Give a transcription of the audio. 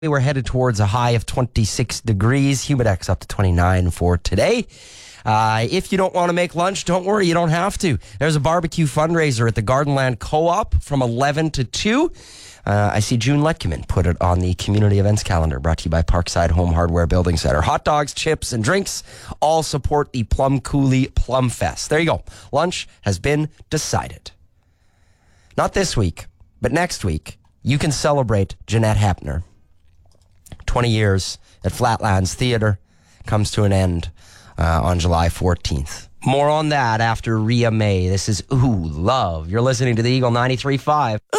We were headed towards a high of 26 degrees. Humidex up to 29 for today. If you don't want to make lunch, don't worry, you don't have to. There's a barbecue fundraiser at the Gardenland Co-op from 11 to 2. I see June Letkeman put it on the community events calendar, brought to you by Parkside Home Hardware Building Center. Hot dogs, chips, and drinks all support the Plum Coulee Plum Fest. There you go. Lunch has been decided. Not this week, but next week, you can celebrate Jeanette Hepner. 20 years at Flatlands Theatre comes to an end on July 14th. More on that after Rhea May. This is Ooh Love. You're listening to the Eagle 93.5.